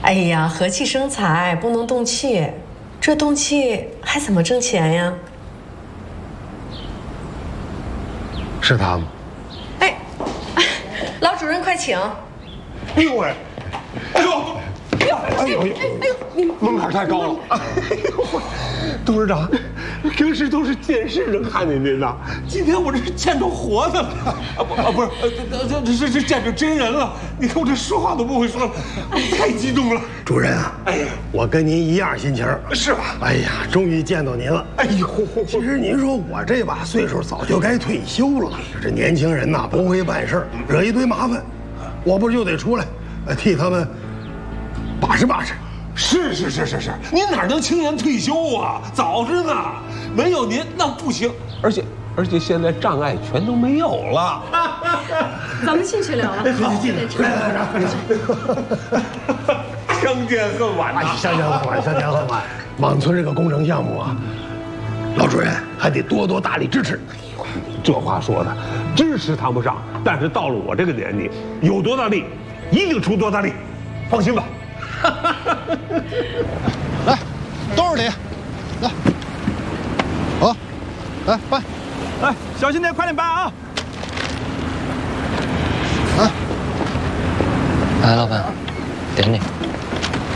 哎呀，和气生财，不能动气，这动气还怎么挣钱呀？ 是他吗？ 哎，老主任快请。 哎呦喂！哎呦！哎呦！门槛太高了！哎呦！董事长，平时都是见世人看见您呐，今天我这是见着活的了不是，这见着真人了。你看我这说话都不会说了，太激动了。 主任啊，哎呀，我跟您一样心情， 是吧？ 哎呀，终于见到您了。 哎呦， 其实您说我这把岁数早就该退休了，这年轻人呐不会办事，惹一堆麻烦，我不就得出来，替他们把持把持。 是，您哪能轻言退休啊？早着呢，没有您那不行。而且现在障碍全都没有了。 咱们进去聊了。 进来， 相见恨晚呐！ 相见恨晚。莽村这个工程项目啊，老主任还得多多大力支持。 这话说的，支持谈不上，但是到了我这个年纪，有多大力，一定出多大力，放心吧。 来，都是你，来，好，来搬， 来，小心点，快点搬啊！ 啊， 来，老板，点你。